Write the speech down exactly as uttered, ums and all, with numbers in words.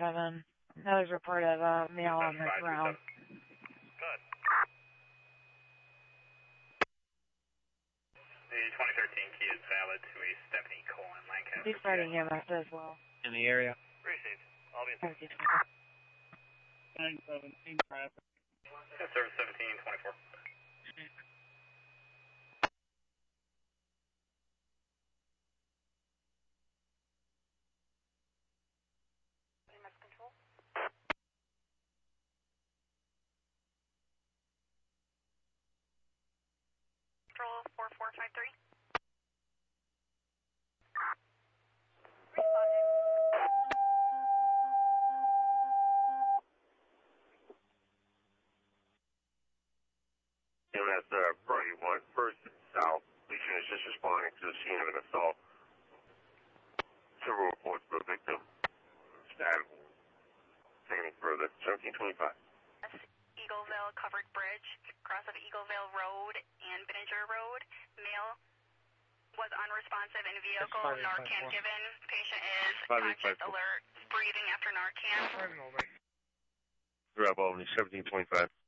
seven. Another report of a male on the ground. Good. The twenty thirteen key is valid to a Stephanie Colon Lancaster. He's starting M S as well. In the area. Received. I'll be in touch. nine seventeen traffic. Service seventeen twenty-four. M S control. Control four four five three. Responding. M S uh, Party one, first south. Legion is just responding to the scene of an assault. Several reports for a victim. Stabbed. Taking further. seventeen twenty-five. Eagleville Covered Bridge, cross of Eagleville Road and Binninger Road. Male was unresponsive in vehicle. Narcan given. Patient is conscious, alert, breathing after Narcan. Grab Albany, seventeen twenty-five.